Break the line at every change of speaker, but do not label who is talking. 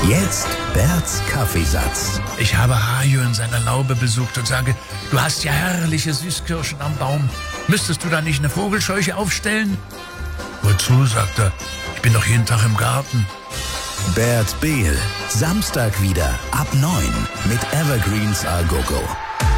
Jetzt Berts Kaffeesatz.
Ich habe Haju in seiner Laube besucht und sage, du hast ja herrliche Süßkirschen am Baum. Müsstest du da nicht eine Vogelscheuche aufstellen? Wozu, sagt er. Ich bin doch jeden Tag im Garten.
Bert Behl, Samstag wieder ab 9 mit Evergreens A Go Go.